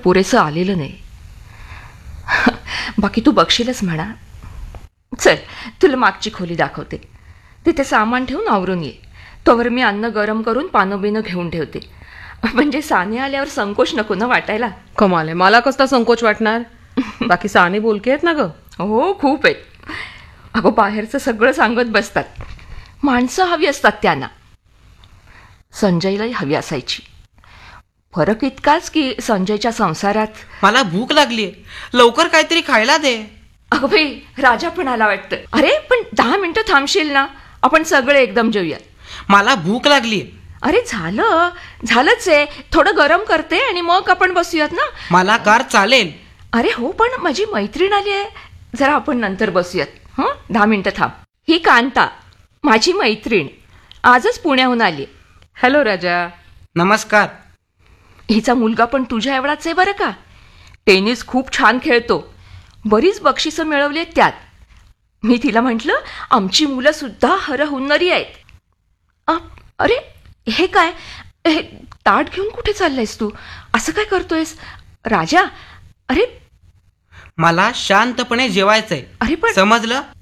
पुरेसं आलेलं नाही. बाकी तू बघशीलच म्हणा. चल, तुला मागची खोली दाखवते. तिथे सामान ठेवून आवरून ये. तोवर मी अन्न गरम करून पानं बिनं घेऊन ठेवते. म्हणजे साने आल्यावर संकोच नको ना वाटायला. कमाल आहे, मला कसला संकोच वाटणार. बाकी साने बोलके आहेत ना ग. हो, खूप आहेत. अगो, बाहेरचं सगळं सांगत बसतात. माणसं हवी असतात त्यांना. संजयलाही हवी असायची. फरक इतकाच की संजयच्या संसारात मला भूक लागलीये, लवकर काहीतरी खायला दे. अगं बाई, राजा पण आला वाटतं. अरे पण 10 मिनिटं थांबशील ना, आपण सगळे एकदम जेऊया. मला भूक लागलीये. अरे झालंच आहे. थोडं गरम करते आणि मग आपण बसूयात ना. मला कार चालेल. अरे हो, पण माझी मैत्रीण आली आहे. जरा आपण नंतर बसूयात. 10 मिनिटं थांब. ही कांता, माझी मैत्रीण, आजच पुण्याहून आली. हॅलो राजा. नमस्कार. हिचा मुलगा पण तुझ्या एवढाच आहे बरं का. टेनिस खूप छान खेळतो. बरीच बक्षिसं मिळवली आहेत त्यात. मी तिला म्हटलं, आमची मुलं सुद्धा हरहुन्नरी आहेत. अरे हे काय, हे ताट घेऊन कुठे चाललायस तू? असं काय करतोयस राजा? अरे मला शांतपणे जेवायचंय. अरे पण समजलं?